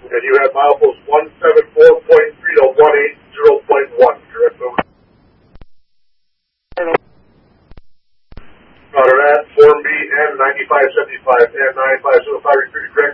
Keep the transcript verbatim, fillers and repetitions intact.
And you have milepost one seven four point three to one eight zero point one, correct? Roger that. Form B N ninety-five seventy-five, N nine five seven five, recruited correct.